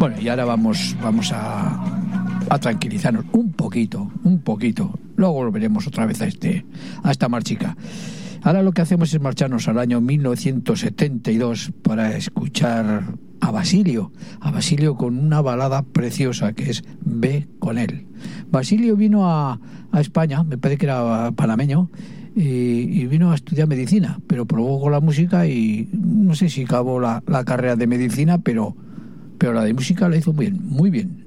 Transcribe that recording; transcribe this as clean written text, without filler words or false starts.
Bueno, y ahora vamos a tranquilizarnos un poquito. Luego volveremos otra vez a esta marchica. Ahora lo que hacemos es marcharnos al año 1972 para escuchar a Basilio con una balada preciosa que es Ve con él. Basilio vino a España, me parece que era panameño, y vino a estudiar medicina, pero probó con la música y no sé si acabó la carrera de medicina, pero la de música la hizo muy bien.